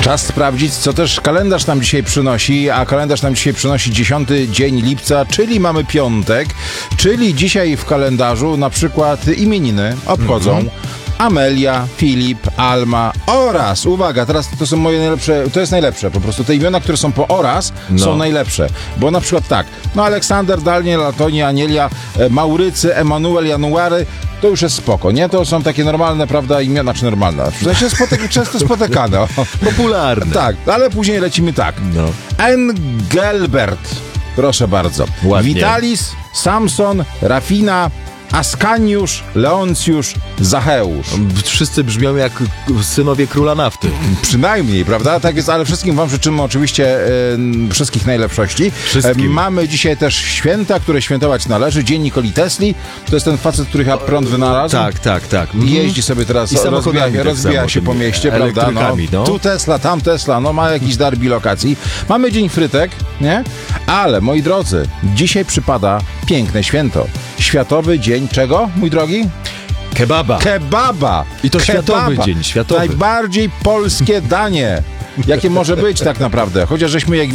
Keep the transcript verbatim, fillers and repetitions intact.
Czas sprawdzić, co też kalendarz nam dzisiaj przynosi, a kalendarz nam dzisiaj przynosi dziesiąty dzień lipca, czyli mamy piątek, czyli dzisiaj w kalendarzu na przykład imieniny obchodzą mm-hmm. Amelia, Filip, Alma oraz, uwaga, teraz to są moje najlepsze, to jest najlepsze po prostu, te imiona, które są po oraz no. są najlepsze, bo na przykład tak, no Aleksander, Daniel, Antonia, Anielia, Maurycy, Emanuel, January, to już jest spoko, nie? To są takie normalne, prawda, imiona, czy normalne, w sensie spotyk- często spotykane. Popularne. Tak, ale później lecimy tak. No. Engelbert, proszę bardzo. Ładnie. Vitalis, Samson, Rafina, Askaniusz, Leoncjusz, Zacheusz. Wszyscy brzmią jak synowie króla nafty. Przynajmniej, prawda? Tak jest, ale wszystkim wam życzymy oczywiście e, wszystkich najlepszości. Wszystkim. E, mamy dzisiaj też święta, które świętować należy. Dzień Nikoli Tesli. To jest ten facet, który chyba prąd wynalazł. Tak, tak, tak. I jeździ sobie teraz, I rozbija, tak rozbija samo, się po mieście, prawda? No, no. Tu Tesla, tam Tesla, no ma jakiś dar bilokacji. Mamy Dzień Frytek, nie? Ale, moi drodzy, dzisiaj przypada piękne święto. Światowy Dzień czego, mój drogi? Kebaba. Kebaba. I to Kebaba. światowy dzień, światowy. Najbardziej polskie danie, jakie może być tak naprawdę. Chociaż żeśmy jak